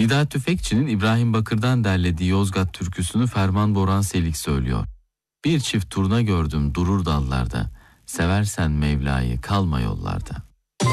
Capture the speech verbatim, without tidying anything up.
İda Tüfekçi'nin İbrahim Bakır'dan derlediği Yozgat türküsünü Ferman Boran Selik söylüyor. Bir çift turna gördüm durur dallarda, seversen Mevla'yı kalma yollarda.